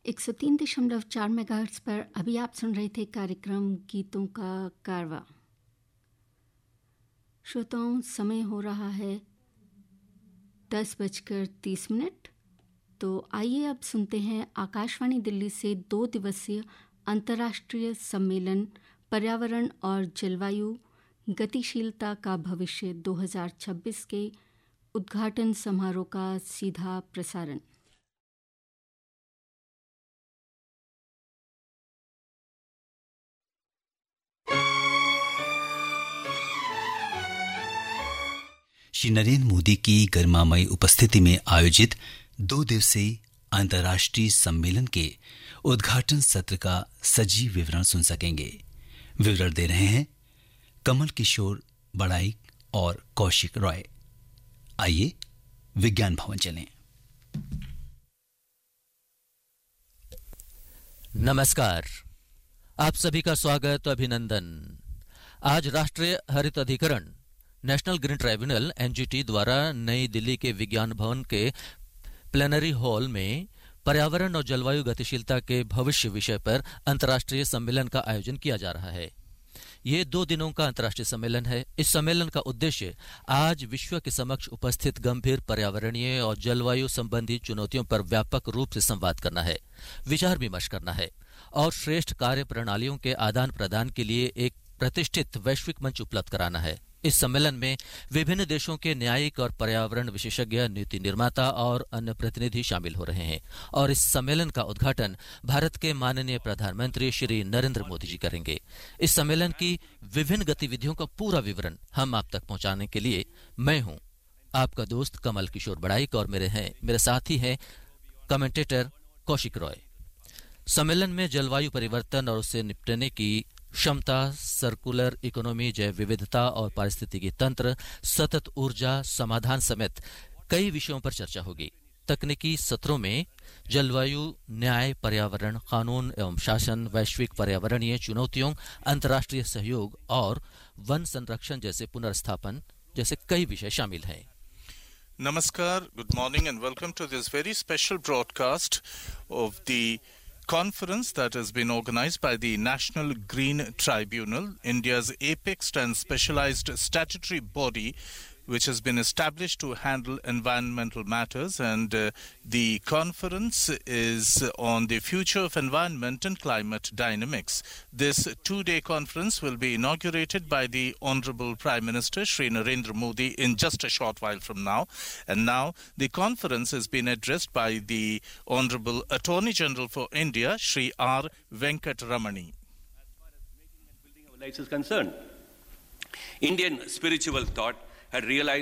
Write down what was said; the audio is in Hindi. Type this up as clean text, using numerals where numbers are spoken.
103.4 मेगाहर्ट्ज़ पर अभी आप सुन रहे थे कार्यक्रम गीतों का कारवा। श्रोताओं, समय हो रहा है 10:30। तो आइए अब सुनते हैं आकाशवाणी दिल्ली से 2 दिवसीय अंतर्राष्ट्रीय सम्मेलन पर्यावरण और जलवायु गतिशीलता का भविष्य 2026 के उद्घाटन समारोह का सीधा प्रसारण। श्री नरेंद्र मोदी की गरिमामयी उपस्थिति में आयोजित 2 दिवसीय अंतर्राष्ट्रीय सम्मेलन के उद्घाटन सत्र का सजीव विवरण सुन सकेंगे। विवरण दे रहे हैं कमल किशोर बड़ाइक और कौशिक रॉय। आइए विज्ञान भवन चलें। नमस्कार, आप सभी का स्वागत, अभिनंदन। आज राष्ट्रीय हरित अधिकरण नेशनल ग्रीन ट्राइब्यूनल एनजीटी द्वारा नई दिल्ली के विज्ञान भवन के प्लेनरी हॉल में पर्यावरण और जलवायु गतिशीलता के भविष्य विषय पर अंतर्राष्ट्रीय सम्मेलन का आयोजन किया जा रहा है। ये 2 दिनों का अंतर्राष्ट्रीय सम्मेलन है। इस सम्मेलन का उद्देश्य आज विश्व के समक्ष उपस्थित गंभीर पर्यावरणीय और जलवायु संबंधी चुनौतियों पर व्यापक रूप से संवाद करना है, विचार विमर्श करना है और श्रेष्ठ कार्य प्रणालियों के आदान प्रदान के लिए एक प्रतिष्ठित वैश्विक मंच उपलब्ध कराना है। इस सम्मेलन में विभिन्न देशों के न्यायिक और पर्यावरण विशेषज्ञ, नीति निर्माता और अन्य प्रतिनिधि शामिल हो रहे हैं और इस सम्मेलन का उद्घाटन भारत के माननीय प्रधानमंत्री श्री नरेंद्र मोदी जी करेंगे। इस सम्मेलन की विभिन्न गतिविधियों का पूरा विवरण हम आप तक पहुंचाने के लिए मैं हूं आपका दोस्त कमल किशोर बड़ाइक और मेरे साथी हैं कमेंटेटर कौशिक रॉय। सम्मेलन में जलवायु परिवर्तन और उससे निपटने की क्षमता, सर्कुलर इकोनॉमी, जैव विविधता और पारिस्थितिकी तंत्र, सतत ऊर्जा समाधान समेत कई विषयों पर चर्चा होगी। तकनीकी सत्रों में जलवायु, न्याय, पर्यावरण, कानून एवं शासन, वैश्विक पर्यावरणीय चुनौतियों, अंतर्राष्ट्रीय सहयोग और वन संरक्षण जैसे पुनर्स्थापन जैसे कई विषय शामिल हैं। Namaskar, good morning and welcome to this very special broadcast of the conference that has been organized by the National Green Tribunal, India's apex and specialized statutory body which has been established to handle environmental matters, and the conference is on the future of environment and climate dynamics. This 2-day conference will be inaugurated by the Honorable Prime Minister Shri Narendra Modi in just a short while from now. And now the conference has been addressed by the Honorable Attorney General for India Shri R. Venkataramani. As far as making and building our lives is concerned, Indian spiritual thought had realized